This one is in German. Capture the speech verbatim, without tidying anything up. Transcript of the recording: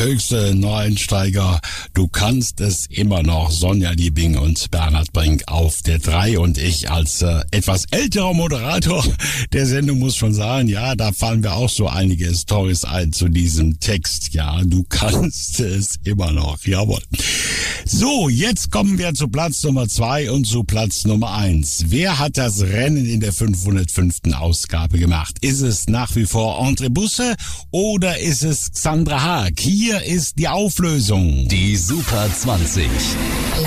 höchste Neueinsteiger. Du kannst es immer noch. Sonja Liebing und Bernhard Brink auf der drei. Und ich als äh, etwas älterer Moderator der Sendung muss schon sagen, ja, da fallen wir auch so einige Storys ein zu diesem Text. Ja, du kannst es immer noch. Jawohl. So, jetzt kommen wir zu Platz Nummer zwei und zu Platz Nummer eins. Wer hat das Rennen in der fünfhundertfünften Ausgabe gemacht? Ist es nach wie vor André Busse oder ist es Xandra Haag? Hier ist die Auflösung. Die Super zwanzig.